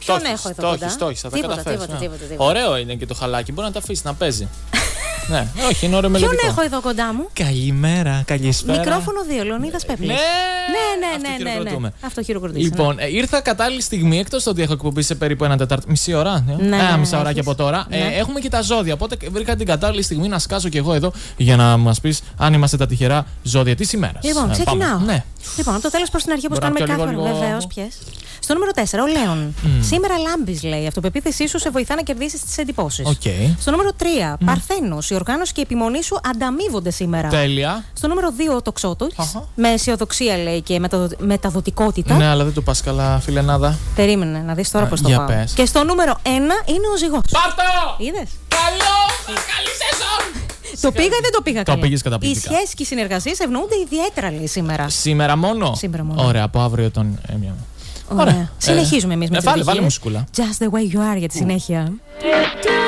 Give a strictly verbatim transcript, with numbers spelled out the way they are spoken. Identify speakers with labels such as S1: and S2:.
S1: Ποιον έχω εδώ κοντά?
S2: Στόχι, θα τα
S1: τίποτα,
S2: καταφέρεις.
S1: τίποτα,
S2: Ναι.
S1: τίποτα, τίποτα.
S2: Ωραίο είναι και το χαλάκι, μπορεί να τα αφήσει να παίζει. Ναι, όχι, είναι ωραίο μελλοντικό.
S1: Ποιον έχω εδώ κοντά μου?
S2: Καλημέρα, καλησπέρα.
S1: Μικρόφωνο δύο, Λεωνίδας Πέπλης.
S2: Ναι,
S1: ναι, ναι, ναι, ναι, ναι. Αυτό χειροκροτήσαμε.
S2: Λοιπόν, ε, ήρθα κατάλληλη στιγμή, εκτός το ότι έχω εκπομπή σε περίπου ένα τετάρτο. Μισή ώρα. Ναι,
S1: ναι,
S2: ε,
S1: ναι,
S2: μισά ώρα και από τώρα. Ναι. Ε, έχουμε και τα ζώδια. Οπότε βρήκα την κατάλληλη στιγμή να σκάσω κι εγώ εδώ για να μας πεις αν είμαστε τα τυχερά ζώδια της ημέρας.
S1: Λοιπόν, ξεκινάω.
S2: Ε, ναι.
S1: Λοιπόν, από το τέλος προς την αρχή, όπως κάνουμε κάθε φορά. Βεβαίως, ποιες. Στο νούμερο τέσσερα, ο Λέων. Mm. Σήμερα λάμπεις, λέει. Η αυτοπεποίθησή σου σε βοηθά να κερδίσεις τις εντυπώσεις.
S2: Okay.
S1: Στο νούμερο τρία, mm. Παρθένος. Η οργάνωση και η επιμονή σου ανταμείβονται σήμερα.
S2: Τέλεια.
S1: Στο νούμερο δύο, ο Τοξότος.
S2: Uh-huh.
S1: Με αισιοδοξία, λέει, και μεταδο... μεταδοτικότητα.
S2: Ναι, αλλά δεν το πας καλά, φιλενάδα.
S1: Περίμενε να δεις τώρα πώς το πάω.
S2: Πες.
S1: Και στο νούμερο ένα είναι ο Ζυγός.
S2: Πάρτο!
S1: Είδες.
S2: Καλό! Καλή σεζόν!
S1: Το πήγα ή δεν το πήγα καλά?
S2: Το πήγες καταπληκτικά.
S1: Οι σχέσεις και οι συνεργασίες ευνοούνται ιδιαίτερα, λέει, σήμερα.
S2: Σήμερα μόνο.
S1: Σήμερα μόνο.
S2: Ωραία, από αύριο τον έμεινε.
S1: Ωραία. Συνεχίζουμε εμείς με
S2: ε,
S1: τις
S2: βάλε, βάλε μουσικούλα.
S1: Just the way you are για τη συνέχεια.